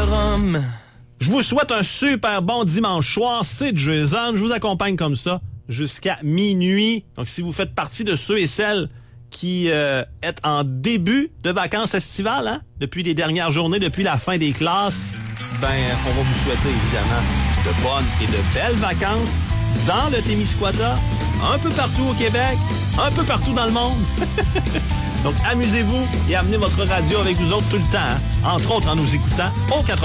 rhum. Je vous souhaite un super bon dimanche soir. C'est Jason. Je vous accompagne comme ça jusqu'à minuit. Donc, si vous faites partie de ceux et celles qui êtes en début de vacances estivales, hein, depuis les dernières journées, depuis la fin des classes, ben, on va vous souhaiter évidemment de bonnes et de belles vacances dans le Témiscouata, un peu partout au Québec, un peu partout dans le monde. Donc, amusez-vous et amenez votre radio avec vous autres tout le temps, hein, entre autres en nous écoutant au 80.